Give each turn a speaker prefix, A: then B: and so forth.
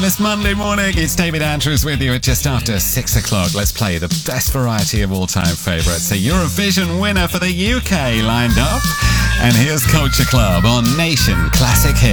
A: fabulous Monday morning. It's David Andrews with you at just after 6 o'clock. Let's play the best variety of all-time favourites. A Eurovision winner for the UK lined up. And here's Culture Club on Nation Classic Hits.